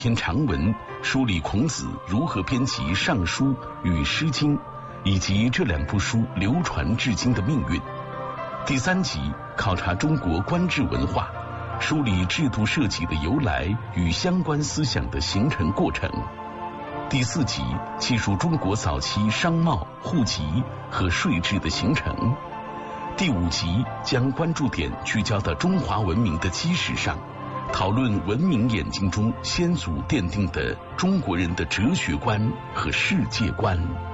篇长文，梳理孔子如何编辑《尚书》与《诗经》，以及这两部书流传至今的命运。第3集考察中国官制文化，梳理制度设计的由来与相关思想的形成过程。第4集记述中国早期商贸、户籍和税制的形成。第5集将关注点聚焦到中华文明的基石上，讨论文明眼睛中先祖奠定的中国人的哲学观和世界观。